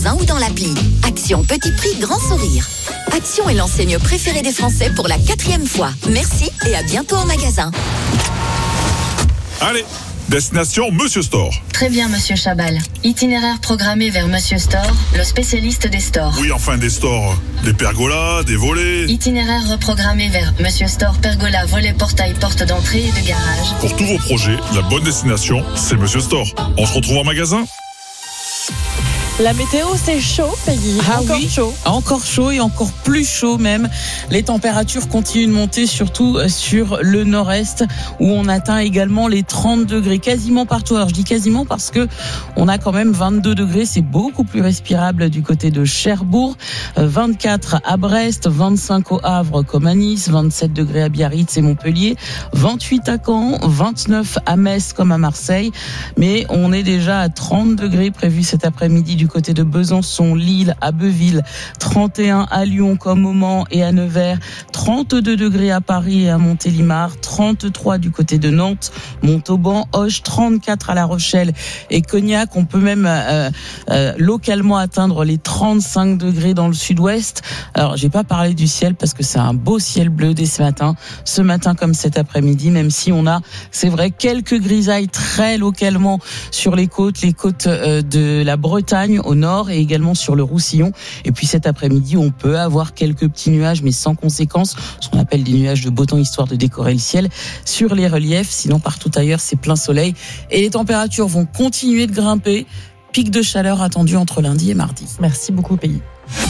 ou dans l'appli. Action petit prix, grand sourire. Action est l'enseigne préférée des Français pour la 4e fois. Merci et à bientôt en magasin. Allez, destination Monsieur Store. Très bien, Monsieur Chabal. Itinéraire programmé vers Monsieur Store, le spécialiste des stores. Oui, enfin des stores. Des pergolas, des volets. Itinéraire reprogrammé vers Monsieur Store, pergola, volet, portail, porte d'entrée et de garage. Pour tous vos projets, la bonne destination, c'est Monsieur Store. On se retrouve en magasin. La météo, c'est chaud, Peggy. Encore chaud et encore plus chaud même. Les températures continuent de monter, surtout sur le nord-est, où on atteint également les 30 degrés quasiment partout. Alors je dis quasiment parce que on a quand même 22 degrés, c'est beaucoup plus respirable du côté de Cherbourg, 24 à Brest, 25 au Havre comme à Nice, 27 degrés à Biarritz et Montpellier, 28 à Caen, 29 à Metz comme à Marseille, mais on est déjà à 30 degrés prévus cet après-midi du côté de Besançon, Lille, Abbeville, 31 à Lyon comme au Mans et à Nevers, 32 degrés à Paris et à Montélimar, 33 du côté de Nantes, Montauban, Auch, 34 à La Rochelle et Cognac. On peut même localement atteindre les 35 degrés dans le sud-ouest. Alors, j'ai pas parlé du ciel parce que c'est un beau ciel bleu dès ce matin comme cet après-midi, même si on a, c'est vrai, quelques grisailles très localement sur les côtes de la Bretagne au nord et également sur le Roussillon. Et puis cet après-midi, on peut avoir quelques petits nuages, mais sans conséquence, ce qu'on appelle des nuages de beau temps, histoire de décorer le ciel sur les reliefs. Sinon, partout ailleurs, c'est plein soleil. Et les températures vont continuer de grimper. Pic de chaleur attendu entre lundi et mardi. Merci beaucoup, Peggy.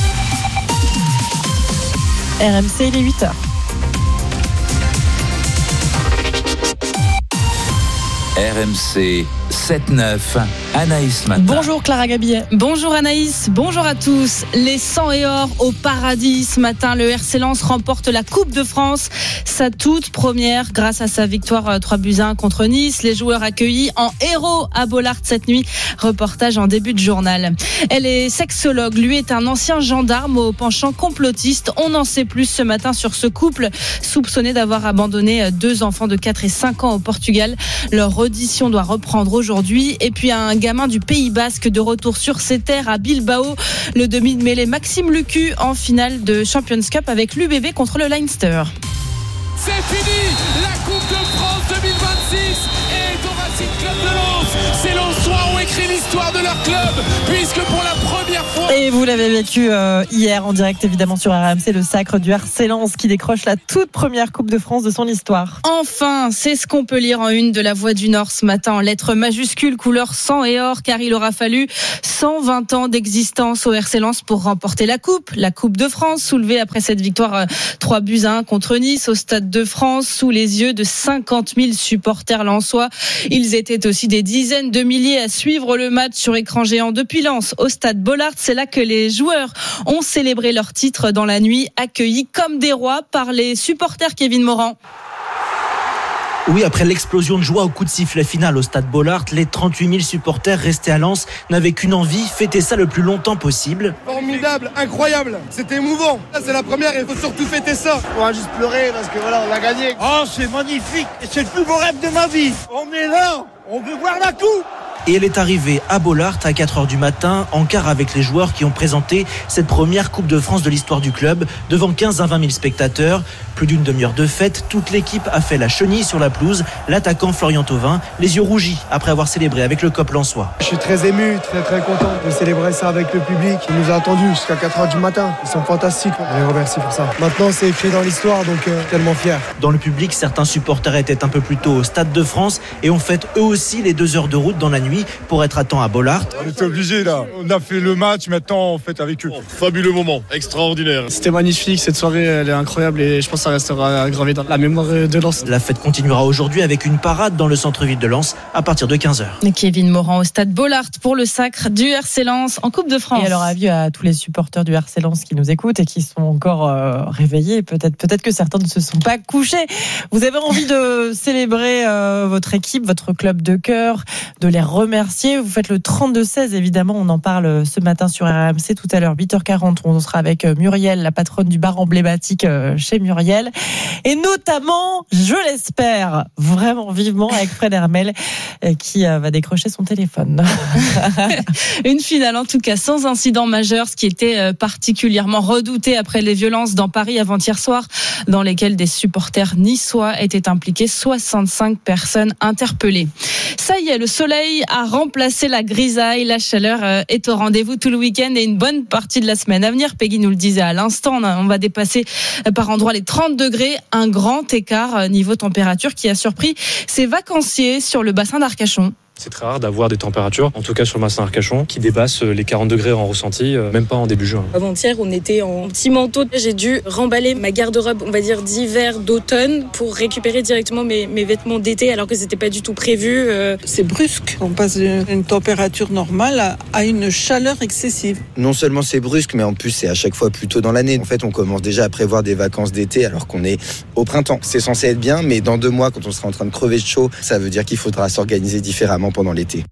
RMC, il est 8h. RMC 7-9, Anaïs Matin. Bonjour Clara Gabillet. Bonjour Anaïs, bonjour à tous. Les 100 et or au paradis. Ce matin, le RC Lens remporte la Coupe de France, sa toute première grâce à sa victoire 3-1 contre Nice. Les joueurs accueillis en héros à Bollaert cette nuit. Reportage en début de journal. Elle est sexologue, lui est un ancien gendarme au penchant complotiste. On en sait plus ce matin sur ce couple soupçonné d'avoir abandonné 2 enfants de 4 et 5 ans au Portugal. Leur audition doit reprendre aujourd'hui. Et puis un gamin du Pays Basque de retour sur ses terres à Bilbao, le demi de mêlée Maxime Lucu en finale de Champions Cup avec l'UBB contre le Leinster. C'est fini, la Coupe de France 2026 est au Racing Club de Lens. Ces Lensois ont écrit l'histoire de leur club, puisque pour la première fois... Et vous l'avez vécu hier en direct évidemment sur RMC, le sacre du RC Lens qui décroche la toute première Coupe de France de son histoire. Enfin, c'est ce qu'on peut lire en une de la Voix du Nord ce matin en lettres majuscules couleur sang et or, car il aura fallu 120 ans d'existence au RC Lens pour remporter la Coupe de France, soulevée après cette victoire 3-1 contre Nice au Stade de France sous les yeux de 50 000 supporters lensois. Ils étaient aussi des dizaines de milliers à suivre le match sur écran géant depuis Lens au Stade Bollaert. C'est là que les joueurs ont célébré leur titre dans la nuit, accueillis comme des rois par les supporters. Kevin Morand. Oui, après l'explosion de joie au coup de sifflet final au Stade Bollaert, les 38 000 supporters restés à Lens n'avaient qu'une envie, fêter ça le plus longtemps possible. Formidable, incroyable, c'était émouvant. Là, c'est la première et il faut surtout fêter ça. On va juste pleurer parce que voilà, on a gagné. Oh, c'est magnifique, c'est le plus beau rêve de ma vie. On est là, on veut voir la coupe. Et elle est arrivée à Bollaert à 4h du matin, en quart avec les joueurs qui ont présenté cette première Coupe de France de l'histoire du club, devant 15 à 20 000 spectateurs. Plus d'une demi-heure de fête, toute l'équipe a fait la chenille sur la pelouse. L'attaquant Florian Thauvin, les yeux rougis après avoir célébré avec le COP lensois. Je suis très ému, très content de célébrer ça avec le public. Il nous a attendus jusqu'à 4h du matin. Ils sont fantastiques, on les remercie pour ça. Maintenant, c'est écrit dans l'histoire, donc tellement fier. Dans le public, certains supporters étaient un peu plus tôt au Stade de France et ont fait eux aussi les 2 heures de route dans la nuit pour être à temps à Bollaert. On était obligés là, on a fait le match, maintenant on fête avec eux. Fabuleux moment, extraordinaire. C'était magnifique, cette soirée elle est incroyable et je pense que ça restera gravé dans la mémoire de Lens. La fête continuera aujourd'hui avec une parade dans le centre-ville de Lens à partir de 15h. Kevin Morand au Stade Bollaert pour le sacre du RC Lens en Coupe de France. Et alors avis à tous les supporters du RC Lens qui nous écoutent et qui sont encore réveillés, peut-être que certains ne se sont pas couchés. Vous avez envie de célébrer votre équipe, votre club de cœur, de les remercier remercier. Vous faites le 32-16, évidemment, on en parle ce matin sur RMC tout à l'heure, 8h40. On sera avec Muriel, la patronne du bar emblématique chez Muriel. Et notamment, je l'espère, vraiment vivement, avec Fred Hermel qui va décrocher son téléphone. Une finale, en tout cas, sans incident majeur, ce qui était particulièrement redouté après les violences dans Paris avant-hier soir, dans lesquelles des supporters niçois étaient impliqués, 65 personnes interpellées. Ça y est, le soleil a remplacé la grisaille, la chaleur est au rendez-vous tout le week-end et une bonne partie de la semaine à venir. Peggy nous le disait à l'instant, on va dépasser par endroits les 30 degrés, un grand écart niveau température qui a surpris ses vacanciers sur le bassin d'Arcachon. C'est très rare d'avoir des températures, en tout cas sur le bassin Arcachon, qui dépassent les 40 degrés en ressenti, même pas en début juin. Avant-hier, on était en petit manteau. J'ai dû remballer ma garde-robe, on va dire d'hiver, d'automne, pour récupérer directement mes vêtements d'été, alors que c'était pas du tout prévu. C'est brusque. On passe d'une température normale à une chaleur excessive. Non seulement c'est brusque, mais en plus c'est à chaque fois plus tôt dans l'année. En fait, on commence déjà à prévoir des vacances d'été alors qu'on est au printemps. C'est censé être bien, mais dans 2 mois, quand on sera en train de crever de chaud, ça veut dire qu'il faudra s'organiser différemment pendant l'été.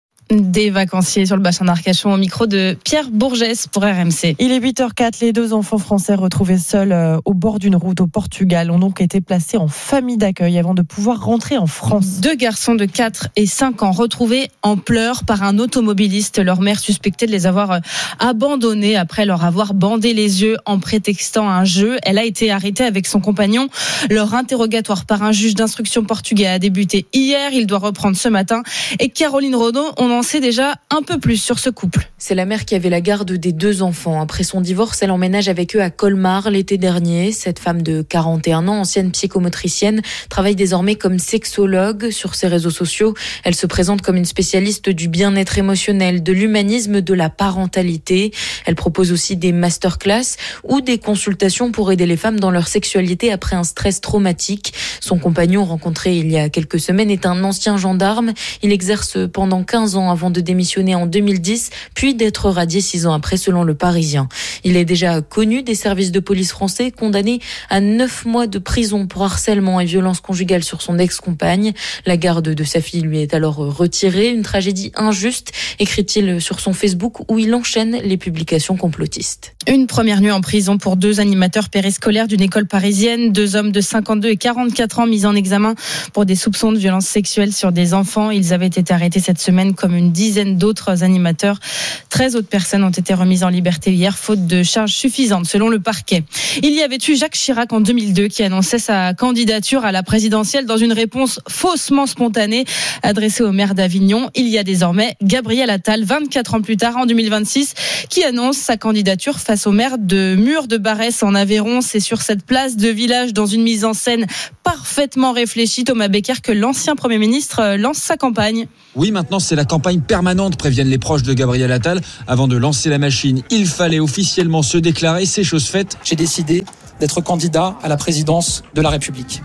Des vacanciers sur le bassin d'Arcachon au micro de Pierre Bourgès pour RMC. Il est 8h04, les 2 enfants français retrouvés seuls au bord d'une route au Portugal ont donc été placés en famille d'accueil avant de pouvoir rentrer en France. 2 garçons de 4 et 5 ans retrouvés en pleurs par un automobiliste. Leur mère suspectée de les avoir abandonnés après leur avoir bandé les yeux en prétextant un jeu. Elle a été arrêtée avec son compagnon. Leur interrogatoire par un juge d'instruction portugais a débuté hier. Il doit reprendre ce matin. Et Caroline Renaud, on en sait déjà un peu plus sur ce couple. C'est la mère qui avait la garde des 2 enfants. Après son divorce, elle emménage avec eux à Colmar l'été dernier. Cette femme de 41 ans, ancienne psychomotricienne, travaille désormais comme sexologue sur ses réseaux sociaux. Elle se présente comme une spécialiste du bien-être émotionnel, de l'humanisme, de la parentalité. Elle propose aussi des masterclass ou des consultations pour aider les femmes dans leur sexualité après un stress traumatique. Son compagnon, rencontré il y a quelques semaines, est un ancien gendarme. Il exerce pendant 15 ans avant de démissionner en 2010, puis d'être radié 6 ans après, selon Le Parisien. Il est déjà connu des services de police français, condamné à 9 mois de prison pour harcèlement et violence conjugale sur son ex-compagne. La garde de sa fille lui est alors retirée. Une tragédie injuste, écrit-il sur son Facebook, où il enchaîne les publications complotistes. Une première nuit en prison pour 2 animateurs périscolaires d'une école parisienne. 2 hommes de 52 et 44 ans mis en examen pour des soupçons de violences sexuelles sur des enfants. Ils avaient été arrêtés cette semaine comme une dizaine d'autres animateurs. 13 autres personnes ont été remises en liberté hier, faute de charges suffisantes, selon le parquet. Il y avait eu Jacques Chirac en 2002 qui annonçait sa candidature à la présidentielle dans une réponse faussement spontanée adressée au maire d'Avignon. Il y a désormais Gabriel Attal, 24 ans plus tard, en 2026, qui annonce sa candidature face au maire de Mur-de-Barès en Aveyron. C'est sur cette place de village, dans une mise en scène parfaitement réfléchie, Thomas Becker, que l'ancien Premier ministre lance sa campagne. Oui, maintenant c'est la campagne permanente, préviennent les proches de Gabriel Attal. Avant de lancer la machine, il fallait officiellement se déclarer, c'est chose faite. J'ai décidé d'être candidat à la présidence de la République.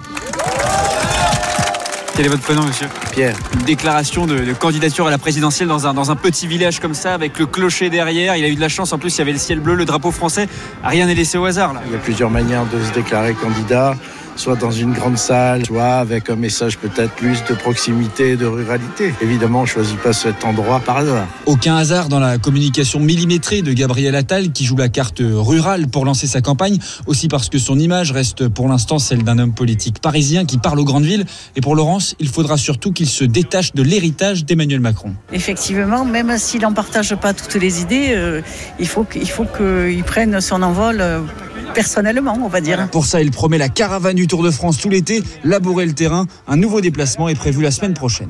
Quel est votre prénom, monsieur ? Pierre. Une déclaration de candidature à la présidentielle dans un petit village comme ça, avec le clocher derrière. Il a eu de la chance, en plus il y avait le ciel bleu, le drapeau français. Rien n'est laissé au hasard là. Il y a plusieurs manières de se déclarer candidat, soit dans une grande salle, soit avec un message peut-être plus de proximité, de ruralité. Évidemment, on ne choisit pas cet endroit par hasard. Aucun hasard dans la communication millimétrée de Gabriel Attal, qui joue la carte rurale pour lancer sa campagne, aussi parce que son image reste pour l'instant celle d'un homme politique parisien qui parle aux grandes villes. Et pour Laurence, il faudra surtout qu'il se détache de l'héritage d'Emmanuel Macron. Effectivement, même s'il n'en partage pas toutes les idées, il faut qu'il prenne son envol personnellement, on va dire. Pour ça, il promet la caravane du Tour de France tout l'été, labourer le terrain. Un nouveau déplacement est prévu la semaine prochaine.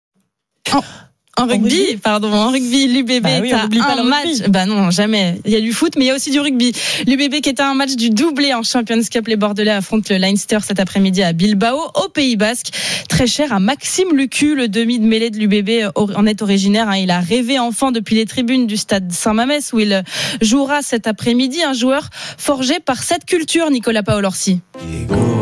En rugby, l'UBB est à un match. Bah non, jamais. Il y a du foot, mais il y a aussi du rugby. L'UBB qui est à un match du doublé en Champions Cup. Les Bordelais affrontent le Leinster cet après-midi à Bilbao, au Pays Basque. Très cher à Maxime Lucu, le demi de mêlée de l'UBB en est originaire. Il a rêvé enfant depuis les tribunes du stade Saint-Mamès où il jouera cet après-midi. Un joueur forgé par cette culture, Nicolas Paolorsi. Llegó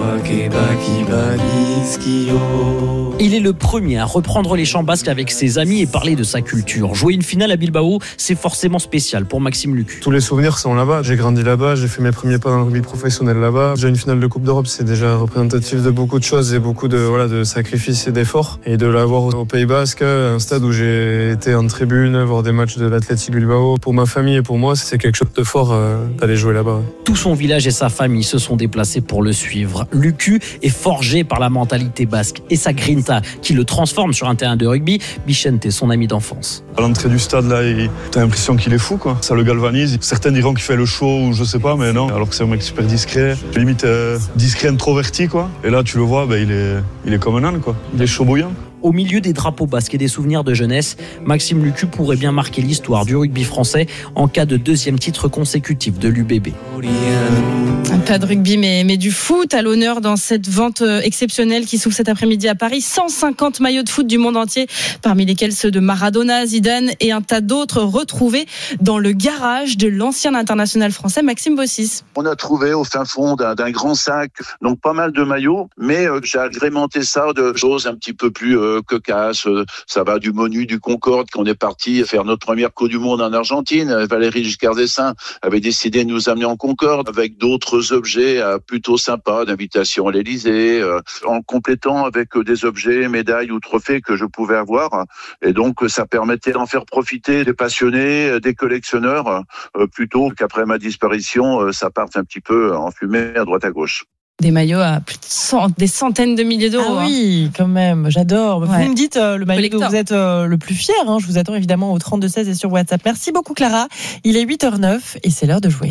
Il est le premier à reprendre les chants basques avec ses amis et parler de sa culture. Jouer une finale à Bilbao, c'est forcément spécial pour Maxime Lucu. Tous les souvenirs sont là-bas. J'ai grandi là-bas, j'ai fait mes premiers pas dans le rugby professionnel là-bas. J'ai une finale de Coupe d'Europe, c'est déjà représentatif de beaucoup de choses et beaucoup de sacrifices et d'efforts. Et de l'avoir au Pays Basque, un stade où j'ai été en tribune, voir des matchs de l'Athletic Bilbao. Pour ma famille et pour moi, c'est quelque chose de fort d'aller jouer là-bas. Tout son village et sa famille se sont déplacés pour le suivre. Lucu est forgé par la mentalité basque et sa grinta qui le transforme sur un terrain de rugby. Bichente, son ami d'enfance. À l'entrée du stade, là, t'as l'impression qu'il est fou, quoi. Ça le galvanise. Certains diront qu'il fait le show ou je sais pas, mais non. Alors que c'est un mec super discret, limite discret, introverti, quoi. Et là, tu le vois, il est comme un âne, quoi. Il est chaud bouillant. Au milieu des drapeaux basques et des souvenirs de jeunesse, Maxime Lucu pourrait bien marquer l'histoire du rugby français en cas de deuxième titre consécutif de l'UBB. Pas de rugby mais du foot à l'honneur dans cette vente exceptionnelle qui s'ouvre cet après-midi à Paris. 150 maillots de foot du monde entier, parmi lesquels ceux de Maradona, Zidane et un tas d'autres retrouvés dans le garage de l'ancien international français Maxime Bossis. On a trouvé au fin fond d'un grand sac donc pas mal de maillots, mais j'ai agrémenté ça de choses un petit peu plus cocasses. Ça va du Monu, du Concorde, qu'on est parti faire notre première Coupe du Monde en Argentine. Valéry Giscard d'Estaing avait décidé de nous amener en Concorde avec d'autres objets plutôt sympas, d'invitation à l'Élysée, en complétant avec des objets, médailles ou trophées que je pouvais avoir. Et donc, ça permettait d'en faire profiter des passionnés, des collectionneurs, plutôt qu'après ma disparition, ça parte un petit peu en fumée à droite à gauche. Des maillots à plus de des centaines de milliers d'euros. Ah oui, quand même, j'adore. Ouais. Vous me dites le maillot dont vous êtes le plus fier. Je vous attends évidemment au 32-16 et sur WhatsApp. Merci beaucoup Clara. Il est 8h09 et c'est l'heure de jouer.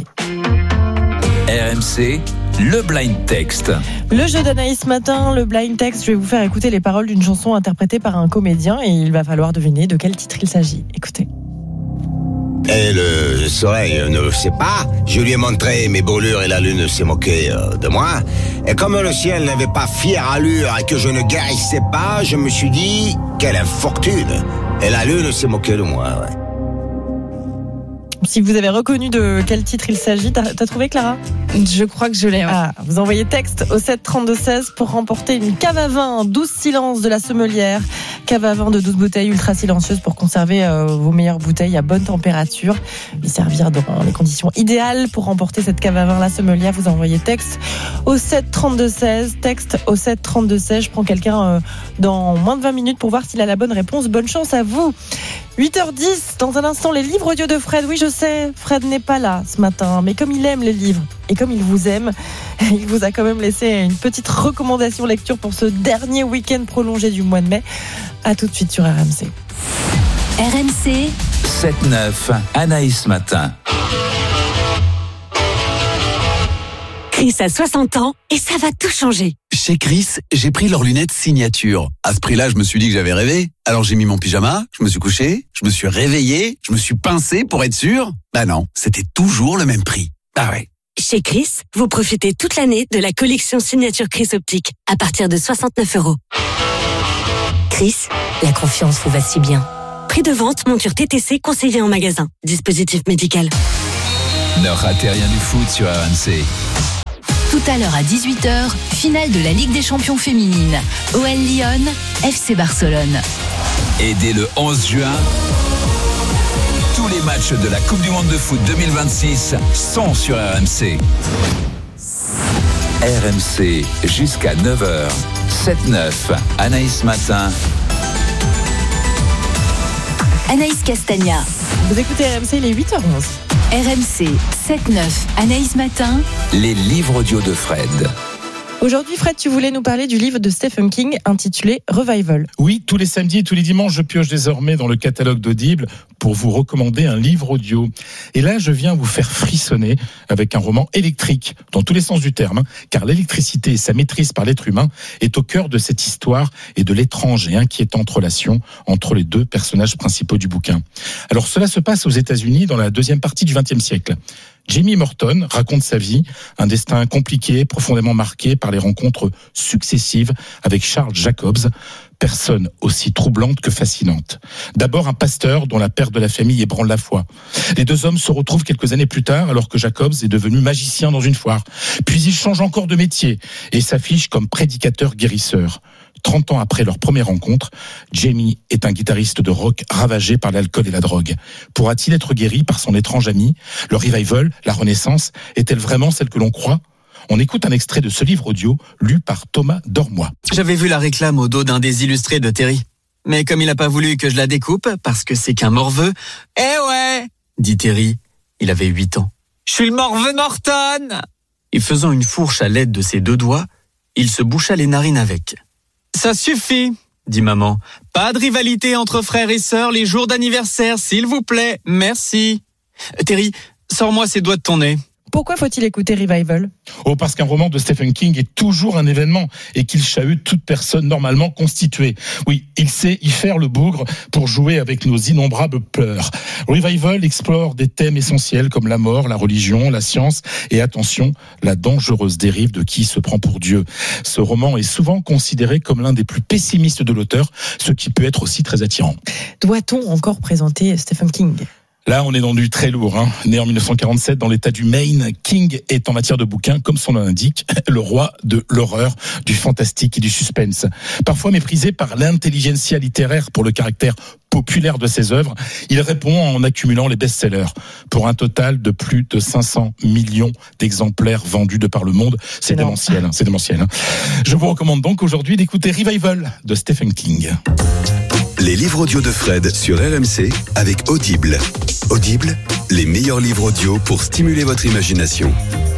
RMC, le blind text. Le jeu d'Anaïs ce matin, le blind text, je vais vous faire écouter les paroles d'une chanson interprétée par un comédien et il va falloir deviner de quel titre il s'agit. Écoutez. Et le soleil ne le sait pas. Je lui ai montré mes brûlures et la lune s'est moquée de moi. Et comme le ciel n'avait pas fière allure et que je ne guérissais pas, je me suis dit, quelle infortune. Et la lune s'est moquée de moi, ouais. Si vous avez reconnu de quel titre il s'agit, t'as trouvé Clara ? Je crois que je l'ai. Ouais. Vous envoyez texte au 7 32 16 pour remporter une cave à vin 12 silences de la Sommelière. Cave à vin de 12 bouteilles ultra silencieuses pour conserver vos meilleures bouteilles à bonne température. Les servir dans les conditions idéales pour remporter cette cave à vin la Sommelière. Vous envoyez texte au 7 32 16. Texte au 7 32 16. Je prends quelqu'un dans moins de 20 minutes pour voir s'il a la bonne réponse. Bonne chance à vous. 8h10, dans un instant, les livres audio de Fred. Oui, je sais, Fred n'est pas là ce matin, mais comme il aime les livres et comme il vous aime, il vous a quand même laissé une petite recommandation lecture pour ce dernier week-end prolongé du mois de mai. À tout de suite sur RMC. RMC 7-9, Anaïs Matin. Chris a 60 ans et ça va tout changer. Chez Chris, j'ai pris leurs lunettes signature. À ce prix-là, je me suis dit que j'avais rêvé. Alors j'ai mis mon pyjama, je me suis couché, je me suis réveillé, je me suis pincé pour être sûr. Bah non, c'était toujours le même prix. Ah ouais. Chez Chris, vous profitez toute l'année de la collection signature Chris Optique à partir de 69 €. Chris, la confiance vous va si bien. Prix de vente, monture TTC conseillé en magasin. Dispositif médical. Ne ratez rien du foot sur RMC. Tout à l'heure à 18h, finale de la Ligue des Champions féminines. OL Lyon, FC Barcelone. Et dès le 11 juin, tous les matchs de la Coupe du Monde de foot 2026 sont sur RMC. RMC jusqu'à 9h. 7-9, Anaïs Matin. Anaïs Castagna. Vous écoutez RMC, il est 8h11. RMC 7-9, Anaïs Matin. Les livres audio de Fred. Aujourd'hui, Fred, tu voulais nous parler du livre de Stephen King intitulé Revival. Oui, tous les samedis et tous les dimanches, je pioche désormais dans le catalogue d'Audible pour vous recommander un livre audio. Et là, je viens vous faire frissonner avec un roman électrique, dans tous les sens du terme, car l'électricité et sa maîtrise par l'être humain est au cœur de cette histoire et de l'étrange et inquiétante relation entre les deux personnages principaux du bouquin. Alors, cela se passe aux États-Unis dans la deuxième partie du XXe siècle. Jamie Morton raconte sa vie, un destin compliqué, profondément marqué par les rencontres successives avec Charles Jacobs, personne aussi troublante que fascinante. D'abord un pasteur dont la perte de la famille ébranle la foi. Les deux hommes se retrouvent quelques années plus tard alors que Jacobs est devenu magicien dans une foire. Puis il change encore de métier et s'affiche comme prédicateur guérisseur. 30 ans après leur première rencontre, Jamie est un guitariste de rock ravagé par l'alcool et la drogue. Pourra-t-il être guéri par son étrange ami ? Le revival, la renaissance, est-elle vraiment celle que l'on croit ? On écoute un extrait de ce livre audio lu par Thomas Dormois. J'avais vu la réclame au dos d'un des illustrés de Terry. Mais comme il n'a pas voulu que je la découpe, parce que c'est qu'un morveux, « Eh ouais !» dit Terry. Il avait 8 ans. « Je suis le morveux Norton !» Et faisant une fourche à l'aide de ses 2 doigts, il se boucha les narines avec. « Ça suffit !» dit maman. « Pas de rivalité entre frères et sœurs les jours d'anniversaire, s'il vous plaît. Merci. Terry, sors-moi ces doigts de ton nez. » Pourquoi faut-il écouter Revival ? Oh, parce qu'un roman de Stephen King est toujours un événement et qu'il chahute toute personne normalement constituée. Oui, il sait y faire le bougre pour jouer avec nos innombrables pleurs. Revival explore des thèmes essentiels comme la mort, la religion, la science et, attention, la dangereuse dérive de qui se prend pour Dieu. Ce roman est souvent considéré comme l'un des plus pessimistes de l'auteur, ce qui peut être aussi très attirant. Doit-on encore présenter Stephen King ? Là, on est dans du très lourd. Né en 1947 dans l'État du Maine, King est en matière de bouquins, comme son nom l'indique, le roi de l'horreur, du fantastique et du suspense. Parfois méprisé par l'intelligentsia littéraire pour le caractère populaire de ses œuvres, il répond en accumulant les best-sellers pour un total de plus de 500 millions d'exemplaires vendus de par le monde. C'est démentiel. C'est démentiel. Je vous recommande donc aujourd'hui d'écouter Revival de Stephen King. Les livres audio de Fred sur RMC avec Audible. Audible, les meilleurs livres audio pour stimuler votre imagination.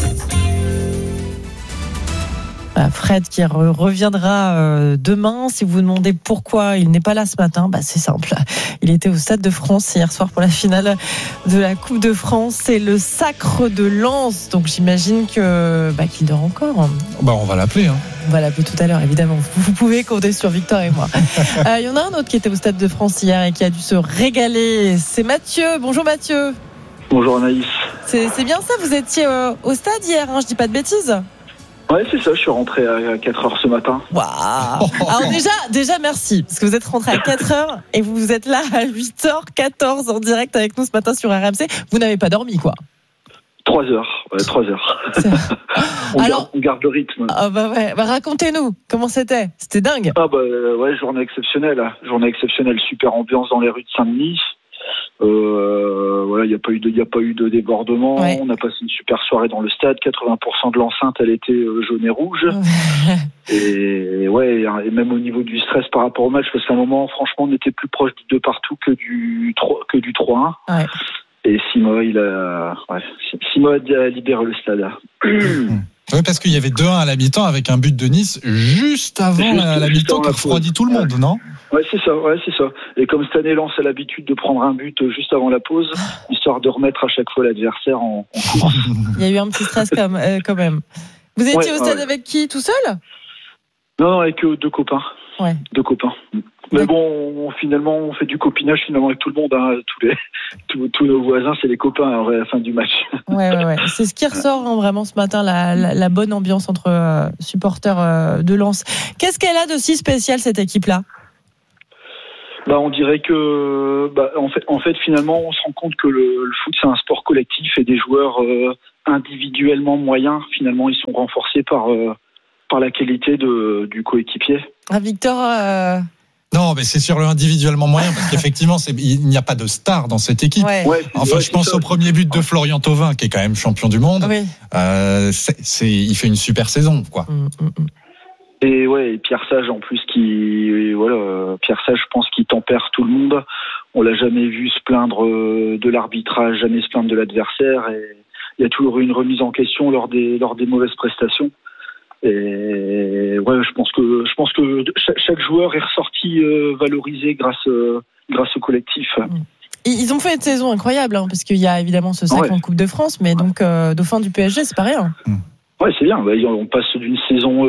Fred qui reviendra demain. Si vous vous demandez pourquoi il n'est pas là ce matin, c'est simple. Il était au Stade de France hier soir pour la finale de la Coupe de France. C'est le Sacre de Lens. Donc j'imagine qu'il dort encore. On va l'appeler. On va l'appeler tout à l'heure, évidemment. Vous pouvez compter sur Victor et moi. Il y en a un autre qui était au Stade de France hier et qui a dû se régaler. C'est Mathieu. Bonjour Mathieu. Bonjour Anaïs. C'est bien ça, vous étiez au stade hier, je dis pas de bêtises. Ouais, c'est ça, je suis rentré à 4h ce matin. Waouh. Alors déjà merci, parce que vous êtes rentré à 4h et vous êtes là à 8h14 en direct avec nous ce matin sur RMC. Vous n'avez pas dormi, quoi. 3 heures. On garde le rythme. Racontez-nous, comment c'était ? C'était dingue. Journée exceptionnelle. Super ambiance dans les rues de Saint-Denis. Il n'y a pas eu de débordement. Ouais. On a passé une super soirée dans le stade. 80% de l'enceinte, elle était jaune et rouge. Et même au niveau du stress par rapport au match, parce qu'à un moment, franchement, on était plus proche de partout que du 3-1. Ouais. Et Simo a libéré le stade. Oui, parce qu'il y avait 2-1 à la mi-temps avec un but de Nice juste avant la mi-temps qui refroidit tout le monde, non ? Ouais, c'est ça. Et comme cette année, Lens a l'habitude de prendre un but juste avant la pause, histoire de remettre à chaque fois l'adversaire en course. Il y a eu un petit stress quand même. Vous étiez au stade avec qui ? Tout seul ? Non, avec 2 copains. Ouais. 2 copains. Mais bon, finalement, on fait du copinage avec tout le monde. Tous nos voisins, c'est les copains à la fin du match. Ouais. C'est ce qui ressort vraiment ce matin, la bonne ambiance entre supporters de Lens. Qu'est-ce qu'elle a de si spécial, cette équipe-là ? On dirait que, en fait, finalement, on se rend compte que le foot, c'est un sport collectif et des joueurs individuellement moyens, finalement, ils sont renforcés par la qualité du coéquipier. Victor. Non, mais c'est sur le individuellement moyen, parce qu'effectivement, il n'y a pas de star dans cette équipe. Ouais. Je pense au premier but de Florian Thauvin, qui est quand même champion du monde. Oui. Il fait une super saison, quoi. Et Pierre Sage, en plus, Pierre Sage, je pense qu'il tempère tout le monde. On l'a jamais vu se plaindre de l'arbitrage, jamais se plaindre de l'adversaire. Et il y a toujours eu une remise en question lors des mauvaises prestations. Et je pense que chaque joueur est ressorti valorisé grâce au collectif. Ils ont fait une saison incroyable, parce qu'il y a évidemment ce sacre en Coupe de France, mais donc dauphin du PSG, c'est pas rien. Ouais, c'est bien. On passe d'une saison,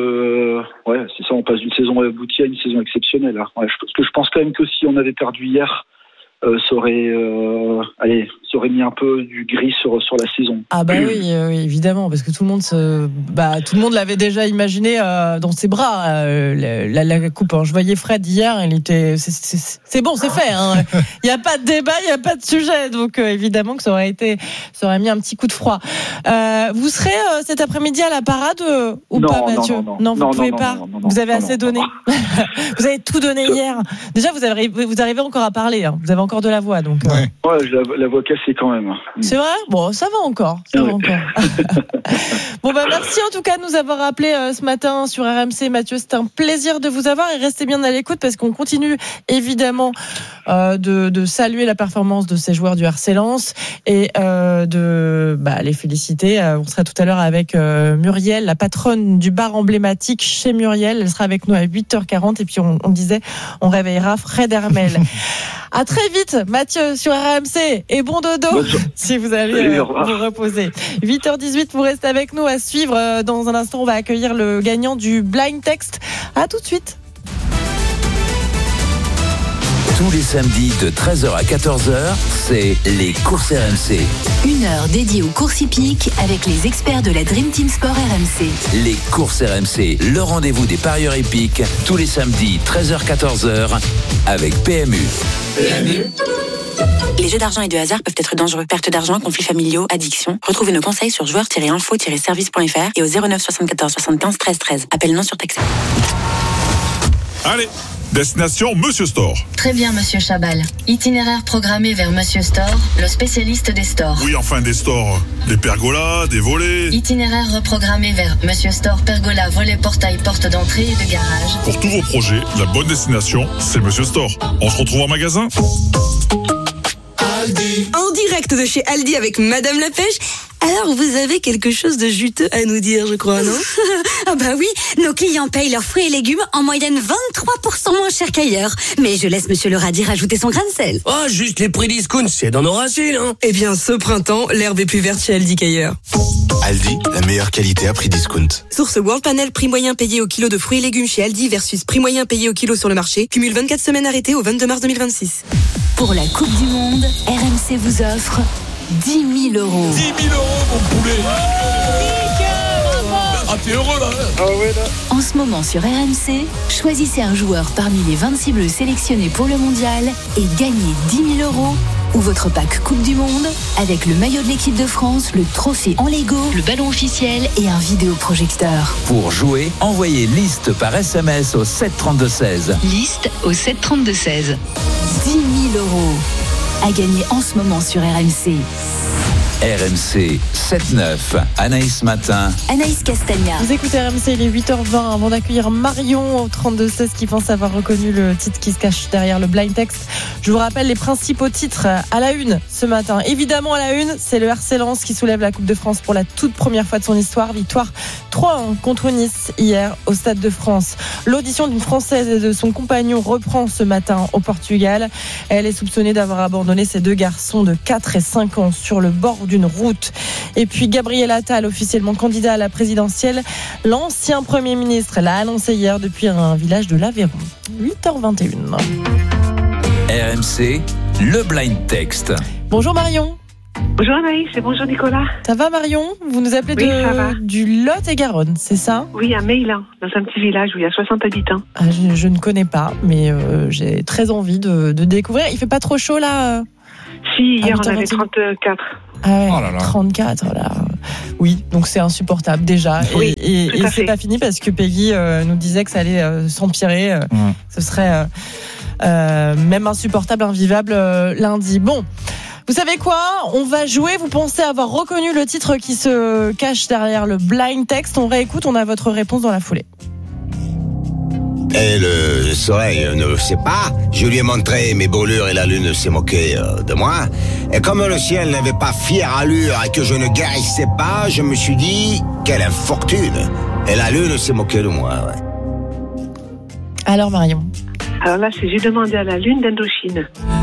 on passe d'une saison aboutie à une saison exceptionnelle. Je pense quand même que si on avait perdu hier, ça aurait mis un peu du gris sur la saison. Ah bah oui, évidemment, parce que tout le monde l'avait déjà imaginé dans ses bras, la coupe. Je voyais Fred hier, c'est bon, c'est fait. Hein. Il n'y a pas de débat, il n'y a pas de sujet, donc évidemment que ça aurait mis un petit coup de froid. Vous serez cet après-midi à la parade ou pas, Mathieu? Non, vous ne pouvez pas. Vous avez assez donné. Vous avez tout donné hier. Déjà, vous arrivez encore à parler. Hein. Vous avez encore de la voix, donc. Ouais, la voix cassée quand même. C'est vrai? Bon, ça va encore. Bon, merci en tout cas de nous avoir appelé ce matin sur RMC. Mathieu, c'était un plaisir de vous avoir et restez bien à l'écoute parce qu'on continue évidemment de saluer la performance de ces joueurs du RC Lens et de les féliciter. On sera tout à l'heure avec Muriel, la patronne du bar emblématique chez Muriel. Elle sera avec nous à 8h40 et puis on disait, on réveillera Fred Hermel. À très vite, Mathieu, sur RMC et bon dodo si vous allez vous reposer. 8h18, vous restez avec nous à suivre. Dans un instant, on va accueillir le gagnant du Blind Text. À tout de suite. Tous les samedis de 13h à 14h, c'est les courses RMC. Une heure dédiée aux courses hippiques avec les experts de la Dream Team Sport RMC. Les courses RMC, le rendez-vous des parieurs hippiques, tous les samedis 13h-14h avec PMU. Les jeux d'argent et de hasard peuvent être dangereux. Perte d'argent, conflits familiaux, addiction. Retrouvez nos conseils sur joueurs-info-service.fr et au 09 74 75 13 13. Appel non surtaxé. Allez, destination Monsieur Store. Très bien, Monsieur Chabal. Itinéraire programmé vers Monsieur Store, le spécialiste des stores. Oui, enfin des stores. Des pergolas, des volets. Itinéraire reprogrammé vers Monsieur Store, pergola, volet, portail, porte d'entrée et de garage. Pour tous vos projets, la bonne destination, c'est Monsieur Store. On se retrouve en magasin. Aldi. En direct de chez Aldi avec Madame la Pêche. Alors, vous avez quelque chose de juteux à nous dire, je crois, non? Ah bah oui, nos clients payent leurs fruits et légumes en moyenne 23% moins cher qu'ailleurs. Mais je laisse Monsieur le radis rajouter son grain de sel. Oh, juste les prix discount, c'est dans nos racines, hein. Eh bien, ce printemps, l'herbe est plus verte chez Aldi qu'ailleurs. Aldi, la meilleure qualité à prix discount. Source World Panel, prix moyen payé au kilo de fruits et légumes chez Aldi versus prix moyen payé au kilo sur le marché. Cumule 24 semaines arrêtées au 22 mars 2026. Pour la Coupe du Monde, RMC vous offre 10 000 euros. 10 000 euros, mon poulet. Ah, t'es heureux, là. Ah ouais, là. En ce moment sur RMC, choisissez un joueur parmi les 26 bleus sélectionnés pour le mondial et gagnez 10 000 euros ou votre pack Coupe du Monde avec le maillot de l'équipe de France, le trophée en Lego, le ballon officiel et un vidéoprojecteur. Pour jouer, envoyez liste par SMS au 732-16. Liste au 732-16. 10 000 euros à gagner en ce moment sur RMC. RMC 7-9, Anaïs Matin, Anaïs Castagna. Vous écoutez RMC, il est 8h20 avant d'accueillir Marion au 32-16 qui pense avoir reconnu le titre qui se cache derrière le Blind Text. Je vous rappelle les principaux titres à la une ce matin. Évidemment à la une, c'est le RC Lens qui soulève la Coupe de France pour la toute première fois de son histoire. Victoire 3-1 contre Nice hier au Stade de France. L'audition d'une Française et de son compagnon reprend ce matin au Portugal. Elle est soupçonnée d'avoir abandonné ses deux garçons de 4 et 5 ans sur le bord d'une route. Et puis Gabriel Attal, officiellement candidat à la présidentielle, l'ancien Premier ministre l'a annoncé hier depuis un village de l'Aveyron. 8h21. RMC, le Blind Text. Bonjour Marion. Bonjour Anaïs et bonjour Nicolas. Ça va Marion? Vous nous appelez du Lot-et-Garonne, c'est ça? Oui, à Meilin, dans un petit village où il y a 60 habitants. Ah, je ne connais pas, mais j'ai très envie de découvrir. Il fait pas trop chaud là? Si, hier on avait 34. Ah ouais, oh là là. 34 là. Oui, donc c'est insupportable déjà. Oui, et c'est pas fini parce que Peggy nous disait que ça allait s'empirer. Ce serait même insupportable, invivable lundi. Bon, vous savez quoi? On va jouer. Vous pensez avoir reconnu le titre qui se cache derrière le Blind Text? On réécoute, on a votre réponse dans la foulée. Et le soleil ne sait pas. Je lui ai montré mes brûlures et la lune s'est moquée de moi. Et comme le ciel n'avait pas fière allure et que je ne guérissais pas, je me suis dit, quelle infortune. Et la lune s'est moquée de moi, ouais. Alors Marion? Alors là, j'ai demandé à la lune d'Indochine.